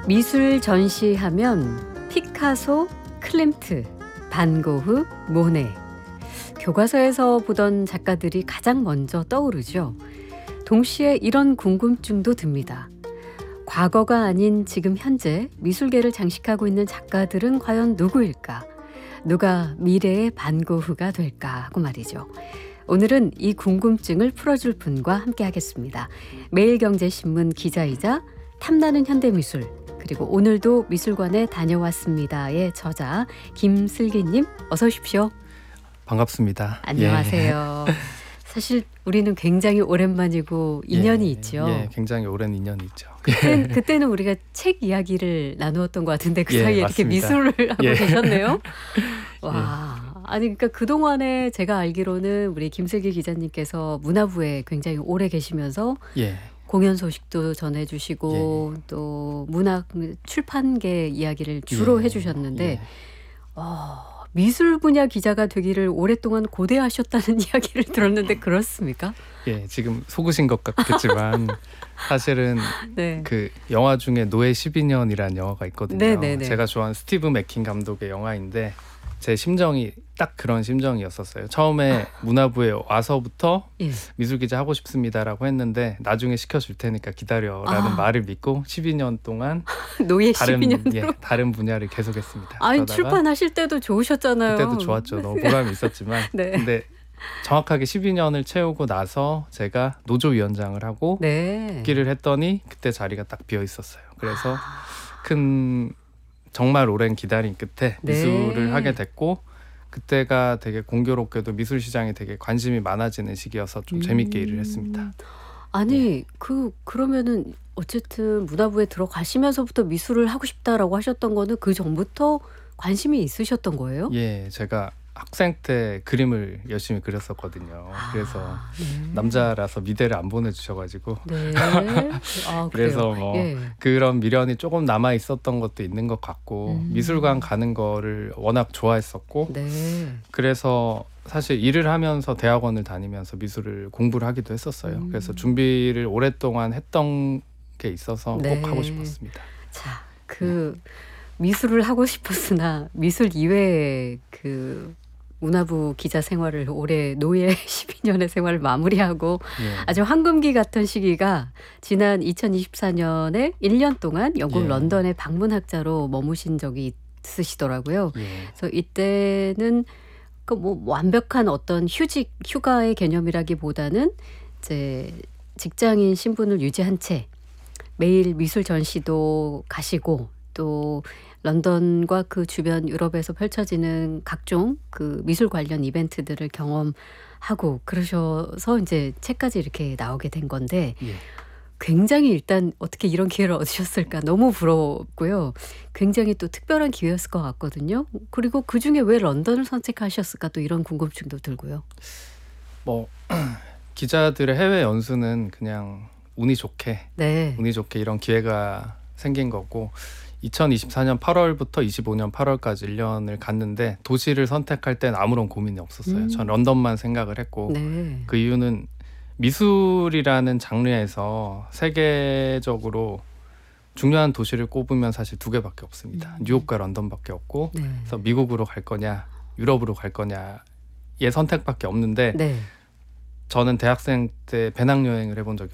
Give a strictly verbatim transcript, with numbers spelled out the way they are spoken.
미술 전시하면 피카소, 클림트, 반 고흐, 모네. 교과서에서 보던 작가들이 가장 먼저 떠오르죠. 동시에 이런 궁금증도 듭니다. 과거가 아닌 지금 현재 미술계를 장식하고 있는 작가들은 과연 누구일까? 누가 미래의 반 고흐가 될까 하고 말이죠. 오늘은 이 궁금증을 풀어줄 분과 함께하겠습니다. 매일경제신문 기자이자 탐나는 현대미술, 그리고 오늘도 미술관에 다녀왔습니다의 저자 김슬기님, 어서 오십시오. 반갑습니다. 안녕하세요. 예. 사실 우리는 굉장히 오랜만이고 인연이 예, 있죠. 예, 굉장히 오랜 인연이 있죠. 그땐, 그때는 우리가 책 이야기를 나누었던 것 같은데 그 예, 사이에 맞습니다. 이렇게 미술을 하고 예. 계셨네요. 와, 예. 아니 그러니까 그동안에 제가 알기로는 우리 김슬기 기자님께서 문화부에 굉장히 오래 계시면서 예. 공연 소식도 전해주시고 예. 또 문학 출판계 이야기를 주로 예. 해주셨는데 예. 어, 미술 분야 기자가 되기를 오랫동안 고대하셨다는 이야기를 들었는데 그렇습니까? 예, 지금 속으신 것 같겠지만 사실은 네. 그 영화 중에 노예 십이 년이라는 영화가 있거든요. 네네네. 제가 좋아하는 스티브 맥킨 감독의 영화인데 제 심정이 딱 그런 심정이었었어요. 처음에 문화부에 와서부터 예. 미술기자 하고 싶습니다라고 했는데 나중에 시켜줄 테니까 기다려라는 아. 말을 믿고 십이 년 동안 노예 다른, 십이 년으로? 예, 다른 분야를 계속했습니다. 아니 그러다가 출판하실 때도 좋으셨잖아요. 그때도 좋았죠. 너무 보람이 있었지만 네. 근데 정확하게 십이 년을 채우고 나서 제가 노조위원장을 하고 네. 복귀를 했더니 그때 자리가 딱 비어 있었어요. 그래서 큰 정말 오랜 기다림 끝에 네. 미술을 하게 됐고 그때가 되게 공교롭게도 미술 시장에 되게 관심이 많아지는 시기여서 좀 음. 재밌게 일을 했습니다. 아니 네. 그 그러면은 어쨌든 문화부에 들어가시면서부터 미술을 하고 싶다라고 하셨던 거는 그 전부터 관심이 있으셨던 거예요? 예, 제가 학생 때 그림을 열심히 그렸었거든요. 그래서 아, 네. 남자라서 미대를 안 보내주셔가지고 네. 아, 그래서 그래요? 뭐 예. 그런 미련이 조금 남아 있었던 것도 있는 것 같고 음. 미술관 가는 거를 워낙 좋아했었고 네. 그래서 사실 일을 하면서 대학원을 다니면서 미술을 공부를 하기도 했었어요. 음. 그래서 준비를 오랫동안 했던 게 있어서 네. 꼭 하고 싶었습니다. 자, 그 미술을 하고 싶었으나 미술 이외의 그 문화부 기자 생활을 올해 노예 십이 년의 생활을 마무리하고 예. 아주 황금기 같은 시기가 지난 이천이십사 년에 일 년 동안 영국 예. 런던의 방문학자로 머무신 적이 있으시더라고요. 예. 그래서 이때는 그 뭐 완벽한 어떤 휴직 휴가의 개념이라기보다는 이제 직장인 신분을 유지한 채 매일 미술 전시도 가시고 또 런던과 그 주변 유럽에서 펼쳐지는 각종 그 미술 관련 이벤트들을 경험하고 그러셔서 이제 책까지 이렇게 나오게 된 건데 예. 굉장히 일단 어떻게 이런 기회를 얻으셨을까 너무 부럽고요. 굉장히 또 특별한 기회였을 것 같거든요. 그리고 그중에 왜 런던을 선택하셨을까 또 이런 궁금증도 들고요. 뭐 기자들의 해외 연수는 그냥 운이 좋게 네. 운이 좋게 이런 기회가 생긴 거고 이천이십사 년 팔월부터 이십오 년 팔월까지 일 년을 갔는데 도시를 선택할 땐 아무런 고민이 없었어요. 음. 전 런던만 생각을 했고 네. 그 이유는 미술이라는 장르에서 세계적으로 중요한 도시를 꼽으면 사실 두 개밖에 없습니다. 음. 뉴욕과 런던밖에 없고 네. 그래서 미국으로 갈 거냐 유럽으로 갈 거냐의 선택밖에 없는데 네. 저는 대학생 때 배낭여행을 해본 적이